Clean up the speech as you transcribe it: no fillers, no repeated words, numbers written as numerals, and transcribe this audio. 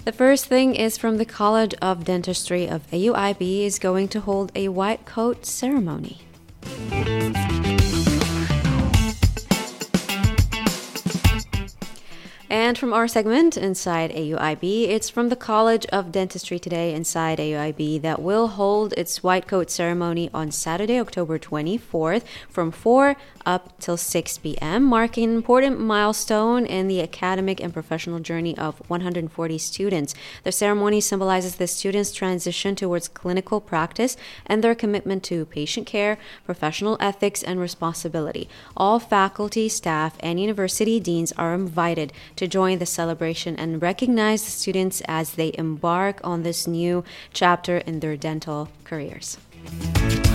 The first thing is from the College of Dentistry of AUIB is going to hold a white coat ceremony. And from our segment inside AUIB, it's from the College of Dentistry today inside AUIB that will hold its white coat ceremony on Saturday, October 24th from 4 up till 6 p.m., marking an important milestone in the academic and professional journey of 140 students. The ceremony symbolizes the students' transition towards clinical practice and their commitment to patient care, professional ethics, and responsibility. All faculty, staff, and university deans are invited to join the celebration and recognize the students as they embark on this new chapter in their dental careers.